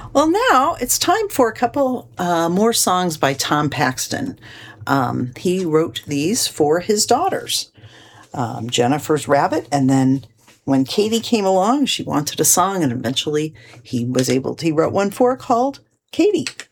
Well, now it's time for a couple more songs by Tom Paxton. He wrote these for his daughters, Jennifer's Rabbit, and then when Katie came along, she wanted a song, and eventually he wrote one for her called Katie.